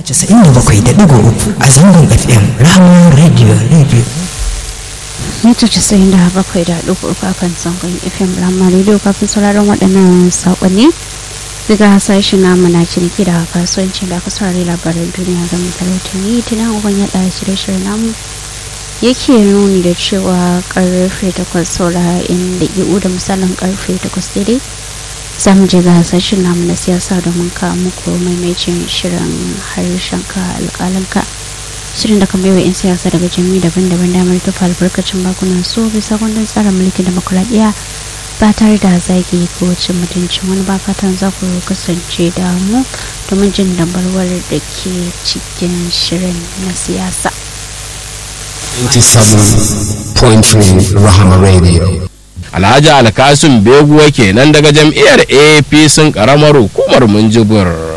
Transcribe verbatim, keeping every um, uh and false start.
casa'in da bakwai da ɗigo uku a zangon F M Rahama Radio Radio. Mita casa'in da bakwai da ɗigo uku a kan zangon F M Rahama Radio. Kafin sauraron waɗannan saƙonni daga sashen namu na ciniki da kasuwanci da aka saurari labaran duniya ga misalautin tunan uban yaɗa shirye-shirye namu yake nuni da cewa karfe takwas saura inda iu da misalin karfe takwas daidai za mu je ga sashen namu na siyasa domin ka muku maimacin shirin harshen ka alƙalanka, shirin da kan baiwa 'yan siyasa daga jami'i daban-daban damar tufa albarkacin bakunan su bisa kundin tsarin mulkin demokuraɗiyya ba tare da zagi ko cin mutuncin wani ba. Fatan za ku kasance da mu domin jin dambarwar da ke cikin shirin na siyasa. ninety-seven point three Rahama Radio. Alhaji Alkasim Beguwa kenan daga jam'iyyar A P C karamar hukumar Minjibir.